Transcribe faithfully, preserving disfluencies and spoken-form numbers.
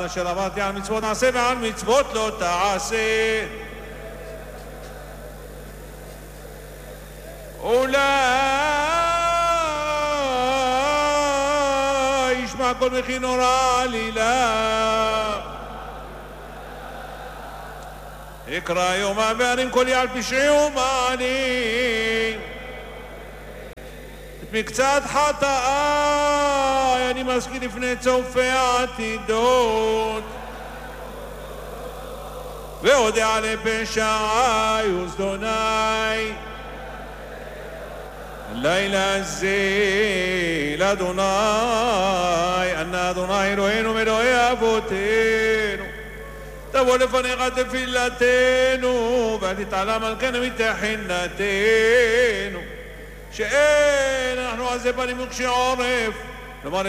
אשר עברתי על מצוות נעשה ועל מצוות לא תעשה. אולי ישמע כל מחי נורא עלילה. אקרא יומם וארים קולי על פשעי ומעלים. את מקצת חטאי אני מזכיר לפני צופי העתידות, ואודה לפשעי וזדוני. לילה זה לאדוני, אנא אדוני אלוהינו מאלוהי אבותינו. תבוא לפניך תפילתנו, ואל תתעלם על כן מתחנתנו, שאין אנחנו עזי פנים וקשי עורף, כלומר